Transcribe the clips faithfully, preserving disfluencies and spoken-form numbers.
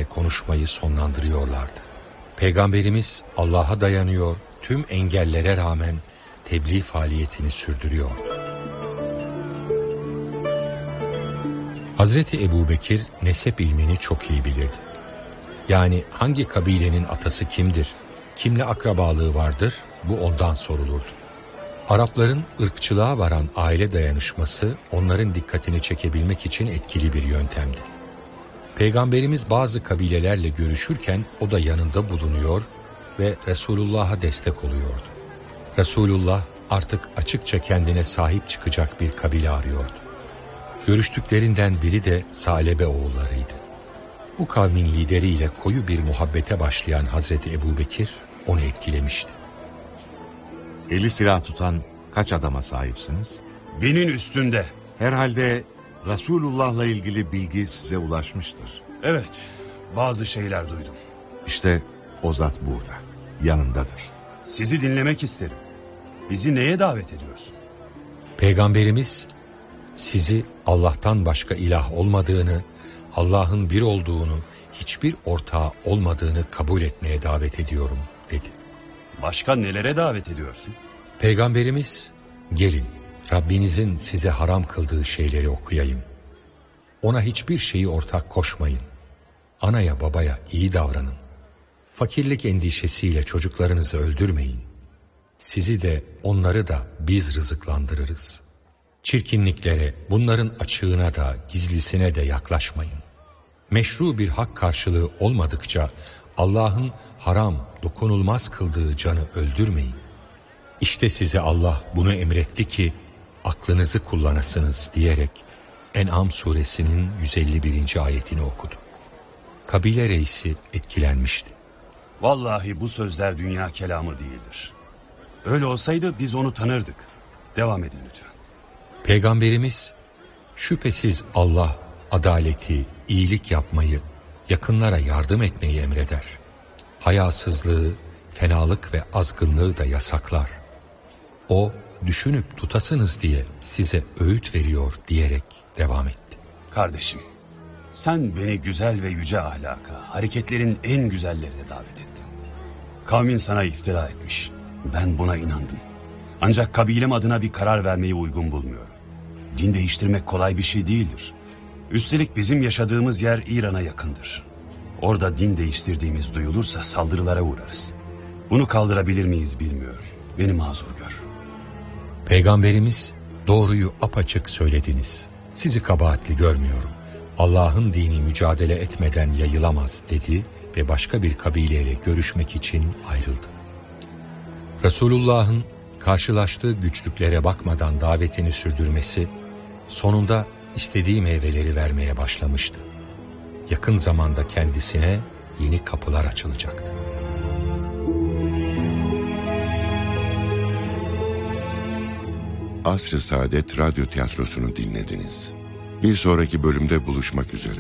seslerle konuşmayı sonlandırıyorlardı. Peygamberimiz Allah'a dayanıyor, tüm engellere rağmen tebliğ faaliyetini sürdürüyordu. Hazreti Ebubekir nesep ilmini çok iyi bilirdi. Yani hangi kabilenin atası kimdir, kimle akrabalığı vardır, bu ondan sorulurdu. Arapların ırkçılığa varan aile dayanışması onların dikkatini çekebilmek için etkili bir yöntemdi. Peygamberimiz bazı kabilelerle görüşürken o da yanında bulunuyor ve Resulullah'a destek oluyordu. Resulullah artık açıkça kendine sahip çıkacak bir kabile arıyordu. Görüştüklerinden biri de Salebe oğullarıydı. Bu kavmin lideriyle koyu bir muhabbete başlayan Hazreti Ebubekir onu etkilemişti. Eli silah tutan kaç adama sahipsiniz? Binin üstünde. Herhalde Resulullah'la ilgili bilgi size ulaşmıştır. Evet, bazı şeyler duydum. İşte o zat burada, yanındadır. Sizi dinlemek isterim. Bizi neye davet ediyorsun? Peygamberimiz sizi Allah'tan başka ilah olmadığını, Allah'ın bir olduğunu, hiçbir ortağı olmadığını kabul etmeye davet ediyorum dedi. Başka nelere davet ediyorsun? Peygamberimiz, gelin Rabbinizin size haram kıldığı şeyleri okuyayım. Ona hiçbir şeyi ortak koşmayın. Anaya babaya iyi davranın. Fakirlik endişesiyle çocuklarınızı öldürmeyin. Sizi de onları da biz rızıklandırırız. Çirkinliklere, bunların açığına da gizlisine de yaklaşmayın. Meşru bir hak karşılığı olmadıkça Allah'ın haram, dokunulmaz kıldığı canı öldürmeyin. İşte size Allah bunu emretti ki aklınızı kullanasınız diyerek En'am suresinin yüz elli birinci ayetini okudu. Kabile reisi etkilenmişti. Vallahi bu sözler dünya kelamı değildir. Öyle olsaydı biz onu tanırdık. Devam edin lütfen. Peygamberimiz, şüphesiz Allah adaleti, iyilik yapmayı, yakınlara yardım etmeyi emreder. Hayasızlığı, fenalık ve azgınlığı da yasaklar. O, düşünüp tutasınız diye size öğüt veriyor diyerek devam etti. Kardeşim, sen beni güzel ve yüce ahlaka, hareketlerin en güzellerine davet ettin. Kavmin sana iftira etmiş. Ben buna inandım. Ancak kabilem adına bir karar vermeyi uygun bulmuyorum. Din değiştirmek kolay bir şey değildir. Üstelik bizim yaşadığımız yer İran'a yakındır. Orada din değiştirdiğimiz duyulursa saldırılara uğrarız. Bunu kaldırabilir miyiz bilmiyorum. Beni mazur gör. Peygamberimiz, doğruyu apaçık söylediniz. Sizi kabahatli görmüyorum. Allah'ın dini mücadele etmeden yayılamaz dedi ve başka bir kabileyle görüşmek için ayrıldı. Resulullah'ın karşılaştığı güçlüklere bakmadan davetini sürdürmesi sonunda istediği meyveleri vermeye başlamıştı. Yakın zamanda kendisine yeni kapılar açılacaktı. Asr-ı Saadet Radyo Tiyatrosu'nu dinlediniz. Bir sonraki bölümde buluşmak üzere.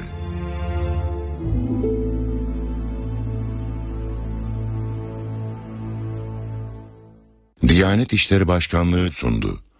Diyanet İşleri Başkanlığı sundu.